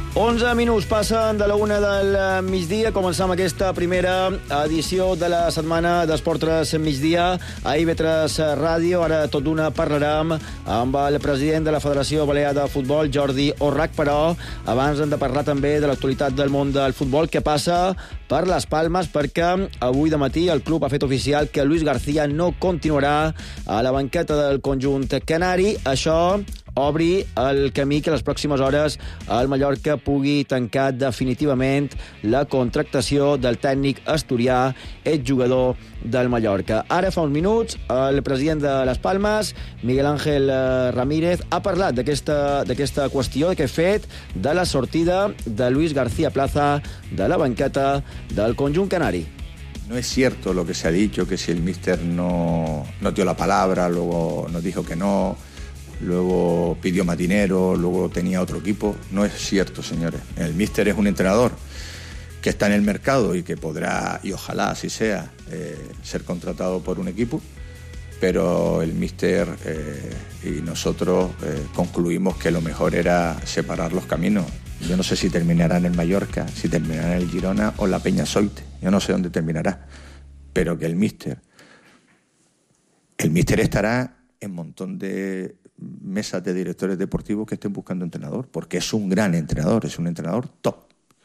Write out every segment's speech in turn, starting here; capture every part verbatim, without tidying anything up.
onze minuts passen de la una del migdia. Començam aquesta primera edició de la setmana d'Esportres Migdia a I V tres Ràdio. Ara tot d'una parlarem amb el president de la Federació Balear de Futbol, Jordi Orrach, però abans hem de parlar també de l'actualitat del món del futbol, que passa per les Palmes, perquè avui de matí el club ha fet oficial que Luis García no continuarà a la banqueta del conjunt canari. Això obri el camí que les pròximes hores el Mallorca pugui tancar definitivament la contractació del tècnic asturià, exjugador del Mallorca. Ara, fa uns minuts, el president de les Palmes, Miguel Ángel Ramírez, ha parlat d'aquesta d'aquesta qüestió, d'aquest fet, de la sortida de Luis García Plaza de la banqueta del conjunt canari. No es cierto lo que se ha dicho, que si el míster no, no dio la palabra, luego nos dijo que no, luego pidió más dinero, luego tenía otro equipo. No es cierto, señores. El míster es un entrenador que está en el mercado y que podrá, y ojalá así sea, eh, ser contratado por un equipo, pero el míster eh, y nosotros eh, concluimos que lo mejor era separar los caminos. Yo no sé si terminará en el Mallorca, si terminará en el Girona o en la Peña Soite. Yo no sé dónde terminará, pero que el míster, el míster estará en un montón de mesas de directores deportivos que estén buscando entrenador, porque es un gran entrenador, es un entrenador top.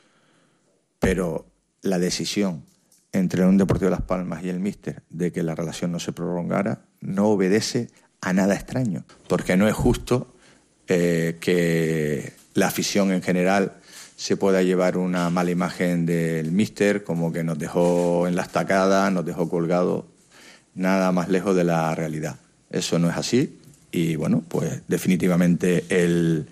Pero la decisión entre un Deportivo de Las Palmas y el míster de que la relación no se prolongara no obedece a nada extraño, porque no es justo eh, que la afición en general se pueda llevar una mala imagen del míster, como que nos dejó en la estacada, nos dejó colgado, nada más lejos de la realidad. Eso no es así. Y bueno, pues definitivamente él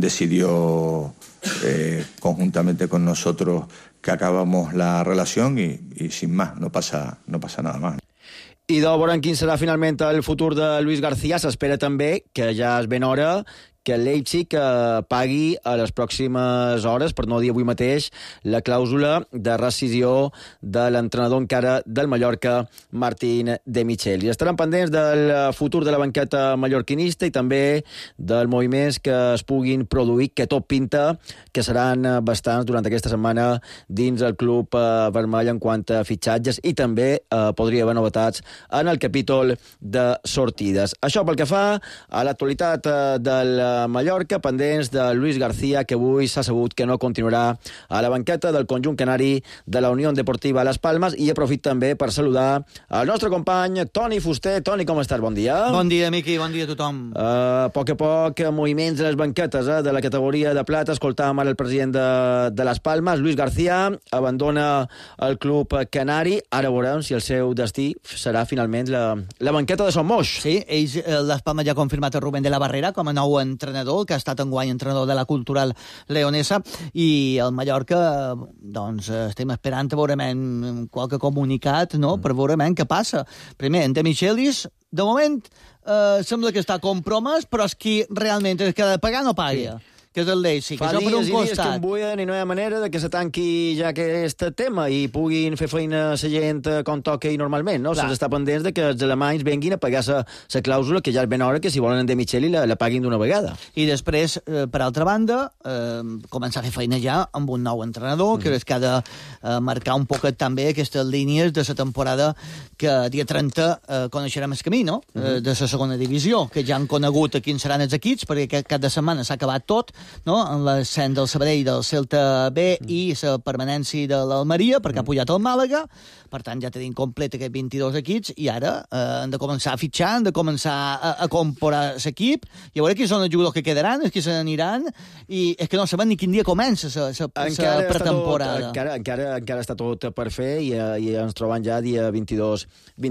decidió eh, conjuntamente con nosotros que acabamos la relación y, y sin más, no pasa, no pasa nada más. I de veure quin serà finalment el futur de Luis García. S'espera també, que ja és ben hora, que el Leipzig eh, pagui a les pròximes hores, per no dir avui mateix, la clàusula de rescisió de l'entrenador encara del Mallorca, Martín de Micheli. Estaran pendents del futur de la banqueta mallorquinista i també dels moviments que es puguin produir, que tot pinta que seran bastants durant aquesta setmana dins el club eh, vermell en quant a fitxatges, i també eh, podria haver novetats en el capítol de sortides. Això pel que fa a l'actualitat eh, del Mallorca, pendents de Luis García, que avui s'ha sabut que no continuarà a la banqueta del conjunt canari de la Unió Deportiva Las Palmes. I aprofit també per saludar el nostre company Toni Fuster. Toni, com estàs? Bon dia. Bon dia, Miqui, bon dia a tothom. Uh, a poc a poc, moviments a les banquetes eh, de la categoria de plata. Escoltàvem ara el president de, de Las Palmes, Luis García, abandona el club canari. Ara veurem si el seu destí serà finalment la, la banqueta de Son Moix. Sí, ells, Las Palmes ja ha confirmat el Rubén de la Barrera com a nou entrenador, que ha estat enguany entrenador de la Cultural Leonesa, i el Mallorca, doncs, estem esperant a veurement qualque comunicat, no?, per veurement què passa. Primer, en De Michelis, de moment, eh, sembla que està compromès, però és qui realment és que ha de pagar no paga. Sí. Que és el Leipzig. Fa dies i dies que embullen i no hi ha manera de que se tanqui ja aquest tema i puguin fer feina a la gent com toca i normalment, no? Se'ls està pendents de que els alemanys venguin a pagar la clàusula, que ja és ben hora que si volen en De Micheli la, la paguin d'una vegada. I després, eh, per altra banda, eh, començar a fer feina ja amb un nou entrenador, mm. que és que ha de eh, marcar un poquet també aquestes línies de la temporada que dia trenta eh, coneixerem el camí, no? Mm. Eh, de la segona divisió, que ja han conegut a quins seran els equips, perquè aquest cap de setmana s'ha acabat tot, no? En l'ascens del Sabadell, del Celta B, mm. i la permanència de l'Almeria, perquè mm. ha pujat el Màlaga. Per tant, ja tenim complet aquests vint-i-dos equips, i ara eh, han de començar a fitxar, han de començar a, a comprar l'equip, i a veure qui són els jugadors que quedaran, els que se n'aniran, i és que no sabem ni quin dia comença la pretemporada. Tot, encara, encara, encara està tot per fer, i, i ens trobem ja dia vint-i-dos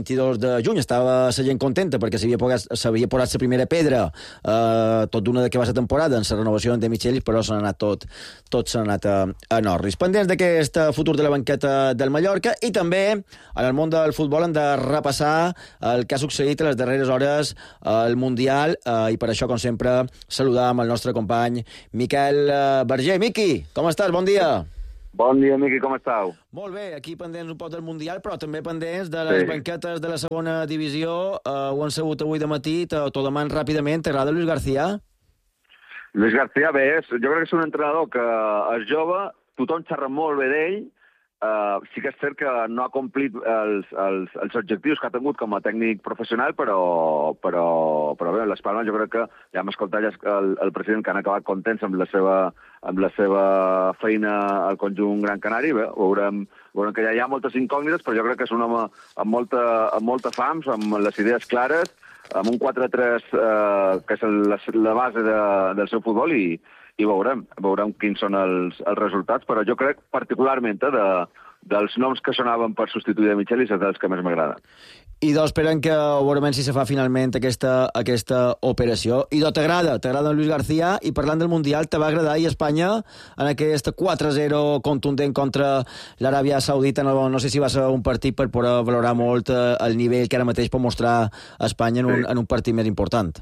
de juny. Estava la gent contenta perquè s'havia posat la primera pedra eh, tot d'una de que va ser temporada en la renovació de Michelis, però s'ha anat tot, tot s'ha anat a, a Norris. Pendents d'aquest futur de la banqueta del Mallorca, i també en el món del futbol hem de repassar el que ha succeït a les darreres hores al Mundial, eh, i per això, com sempre, saludar amb el nostre company Miquel Berger. Miqui, com estàs? Bon dia. Bon dia, Miqui, com estàu? Molt bé, aquí pendents un poc del Mundial, però també pendents de les sí. banquetes de la segona divisió. Eh, ho han sabut avui de matí, t'ho deman ràpidament. T'agrada Luis García? Luis García, bé, és, jo crec que és un entrenador que és jove, tothom xerra molt bé d'ell, Uh, sí que és cert que no ha complit els, els, els objectius que ha tingut com a tècnic professional, però, però, però bé, les Palmes jo crec que ja hem escoltat el, el president que han acabat contents amb la seva, amb la seva feina al conjunt Gran Canari. Bé, veurem, veurem que ja hi ha moltes incògnites, però jo crec que és un home amb molta, amb molta fams, amb les idees clares, amb un quatre tres eh, que és la, la base de, del seu futbol i i veurem, veurem quins són els, els resultats, però jo crec particularment eh, de, dels noms que sonaven per substituir a Michelis és dels que més m'agrada. I doncs esperen que veurem si se fa finalment aquesta, aquesta operació. I doncs t'agrada, t'agrada Luis García, i parlant del Mundial, te va agradar i Espanya en aquest quatre zero contundent contra l'Aràbia Saudita? No, no sé si va ser un partit per poder valorar molt el nivell que ara mateix pot mostrar Espanya en un, sí. en un partit més important.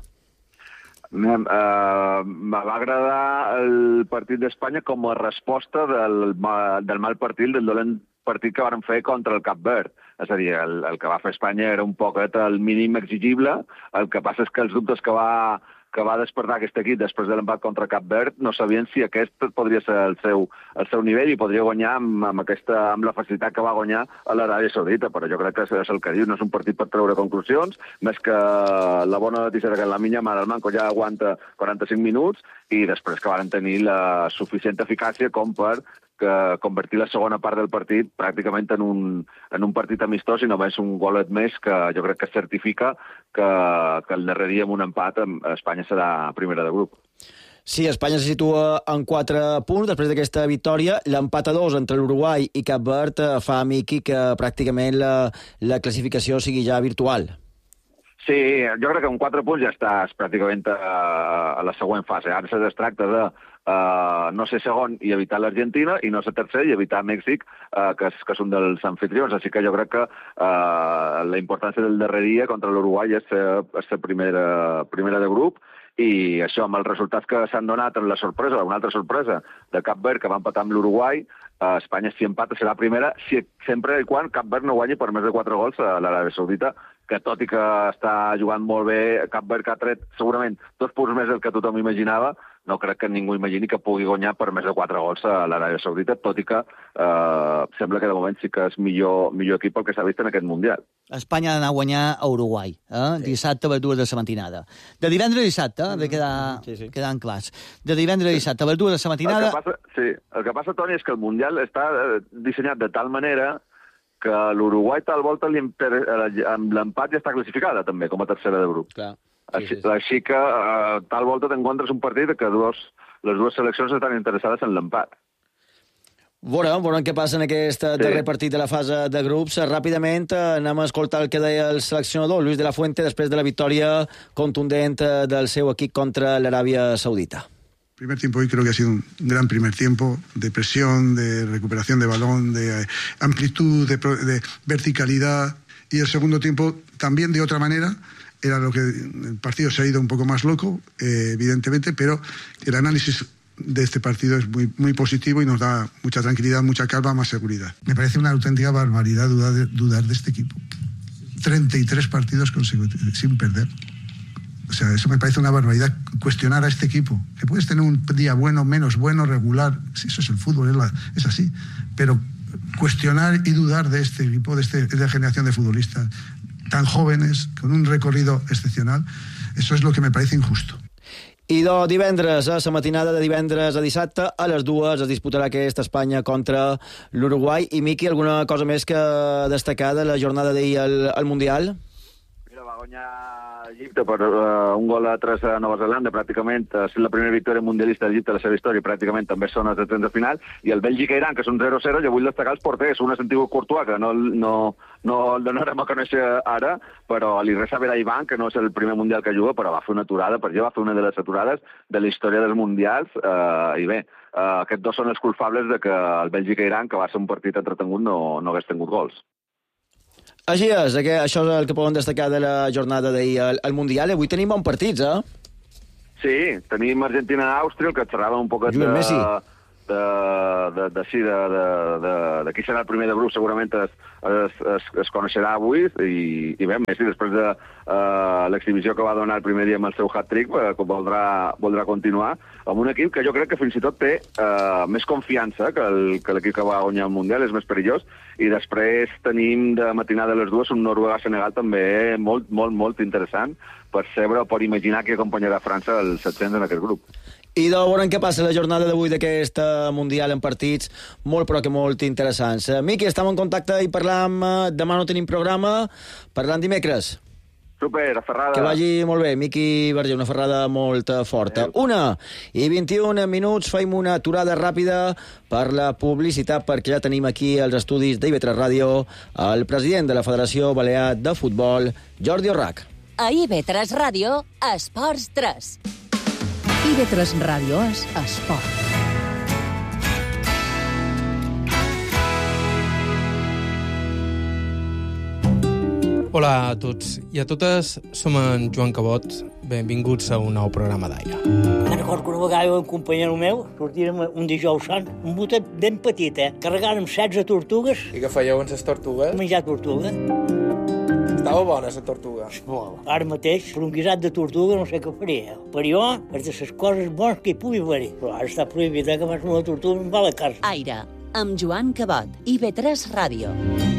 Uh, me va agradar el partit d'Espanya com a resposta del, del mal partit, del dolent partit que van fer contra el Cap Verd. És a dir, el, el que va fer Espanya era un poquet el mínim exigible, el que passa és que els dubtes que va, que va despertar aquest equip després de l'empat contra Cap Verd no sabien si aquest podria ser el seu, el seu nivell i podria guanyar amb, amb, aquesta, amb la facilitat que va guanyar a l'Aràbia Saudita, però jo crec que és el que diu, no és un partit per treure conclusions, més que la bona notícia que la Minya Mar del Manco ja aguanta quaranta-cinc minuts i després que van tenir la suficient eficàcia com per que convertir la segona part del partit pràcticament en un, en un partit amistós i només un golet més que jo crec que certifica que, que el darrer dia amb un empat Espanya serà primera de grup. Sí, Espanya se situa en quatre punts després d'aquesta victòria. L'empat a dos entre l'Uruguai i Cap Verd fa, Miqui, que pràcticament la, la classificació sigui ja virtual. Sí, jo crec que amb quatre punts ja estàs pràcticament a, a la següent fase. Ara es tracta de Uh, no ser segon i evitar l'Argentina i no ser tercer i evitar Mèxic, uh, que, és, que és un dels anfitrions. Així que jo crec que uh, la importància del darrer dia contra l'Uruguai és ser, és ser primera, primera de grup i això amb els resultats que s'han donat en la sorpresa, una altra sorpresa de Cap Verd que va empatar amb l'Uruguai, uh, Espanya si empata serà primera si, sempre i quan Cap Verd no guanyi per més de quatre gols a l'Aràbia Saudita, que tot i que està jugant molt bé, Cap Verd que ha tret segurament dos punts més del que tothom imaginava, no crec que ningú imagini que pugui guanyar per més de quatre gols a l'Aràbia Saudita, tot i que eh, sembla que de moment sí que és millor, millor equip el que s'ha vist en aquest Mundial. Espanya ha d'anar a guanyar a Uruguai, eh? Sí. Dissabte a les dues de la matinada. De divendres a dissabte, eh? de quedar, sí, sí. quedant clars. De divendres a dissabte a les dues de la matinada... El que passa, sí, el que passa, Toni, és que el Mundial està dissenyat de tal manera que l'Uruguai tal volta amb l'empat ja està classificada també com a tercera de grup. Clar. Sí, així, sí, sí. així que uh, tal volta t'encontres un partit que dos, les dues seleccions estan interessades en l'empat. Veurem, veurem què passa en aquest sí. darrer partit de la fase de grups. Ràpidament anem a escoltar el que deia el seleccionador Luis de la Fuente després de la victòria contundent del seu equip contra l'Aràbia Saudita. El primer tiempo hoy creo que ha sido un gran primer tiempo de presión, de recuperación de balón, de amplitud, de, de verticalidad, y el segundo tiempo también de otra manera. Era lo que el partido se ha ido un poco más loco, eh, evidentemente, pero el análisis de este partido es muy, muy positivo y nos da mucha tranquilidad, mucha calma, más seguridad. Me parece una auténtica barbaridad dudar de, dudar de este equipo. treinta y tres partidos consecutivos sin perder. O sea, eso me parece una barbaridad, cuestionar a este equipo. Que puedes tener un día bueno, menos bueno, regular, sí, eso es el fútbol, es, la, es así. Pero cuestionar y dudar de este equipo, de esta de generación de futbolistas tan jóvenes, con un recorrido excepcional, eso es lo que me parece injusto. I de divendres, a la matinada de divendres a dissabte, a les dues es disputarà aquesta Espanya contra l'Uruguai. I, Miqui, alguna cosa més que destacar de la jornada d'ahir al, al Mundial? Mira, va guanyar Egipte per uh, un gol a tres a Nova Zelanda, pràcticament ha uh, sigut la primera victòria mundialista d'Egipte de la seva història, pràcticament també són els trets de final, i el Bèlgica-Iran, que és un zero zero, jo vull destacar els porters, un és Antigo Courtois, que no, no, no el donarem a conèixer ara, però l'Iresa Ivan, que no és el primer mundial que juga, però va fer una aturada, per jo va fer una de les aturades de la història dels mundials, uh, i bé, uh, aquests dos són els culpables de que el Bèlgica-Iran, que va ser un partit entretengut, no, no hagués tingut gols. Així és, això és el que podem destacar de la jornada d'ahir al, al Mundial. Avui tenim bons partits, eh? Sí, tenim Argentina-Àustria, el que xerrava un poquet de... Messi. de, de, de, sí, de, de, de, de qui serà el primer de grup segurament es, es, es, es coneixerà avui, i, i bé, Messi, després de uh, l'exhibició que va donar el primer dia amb el seu hat-trick, uh, voldrà, voldrà continuar amb un equip que jo crec que fins i tot té uh, més confiança que l'equip que va guanyar el Mundial, és més perillós, i després tenim de matinada a les dues un Noruega-Senegal també molt, molt, molt interessant per saber o per imaginar qui acompanyarà França als set-cents en aquest grup. I de veurem què passa la jornada d'avui d'aquest Mundial en partits molt però que molt interessants. Miqui, estem en contacte i parlam, demà no tenim programa, parlam dimecres. Super, aferrada. Que vagi molt bé, Miqui Verger, una ferrada molt forta. Una i vint-i-un minuts, faim una aturada ràpida per la publicitat, perquè ja tenim aquí als estudis d'I V tres Ràdio el president de la Federació Balear de Futbol, Jordi Orrach. A I V tres Ràdio, Esports tres. I V tres Ràdio és esport. Hola a tots i a totes, som en Joan Cabot. Benvinguts a un nou programa d'Aire. Me'n recordo que una vegada un companyero meu sortírem un dijous sant, un botet ben petit, eh? Carregàrem setze tortugues. I què fèieu amb les tortugues? Menjar tortuga. Estava bona, la tortuga. Molt. Ara mateix, per un guisat de tortuga, no sé què faria. Per jo, és de les coses bones que hi pugui haver-hi. Però ara està prohibit, eh, que abans una tortuga em va a la casa. Aire, amb Joan Cabot, I V tres Ràdio.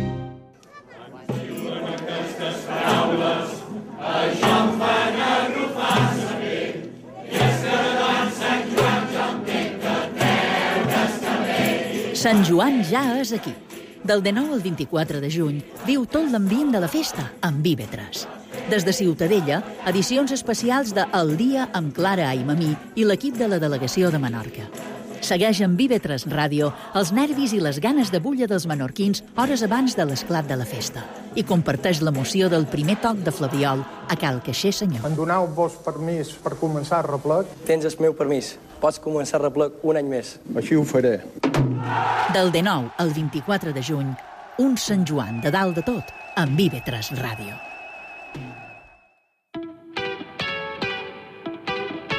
Sant Joan ja és aquí. Del dinou al vint-i-quatre de juny, viu tot l'ambient de la festa amb I V tres. Des de Ciutadella, edicions especials de El Dia amb Clara Aimamí i l'equip de la delegació de Menorca. Segueix amb I V tres Ràdio els nervis i les ganes de bulla dels menorquins hores abans de l'esclat de la festa i comparteix l'emoció del primer toc de flabiol a Cal Caixer Senyor. Em doneu-vos permís per començar el replec? Tens el meu permís. Pots començar el replec un any més. Així ho faré. Del dinou al vint-i-quatre de juny, un Sant Joan de dalt de tot amb I V tres Ràdio.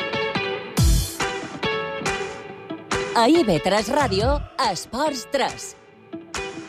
A I V tres Ràdio, Esports tres.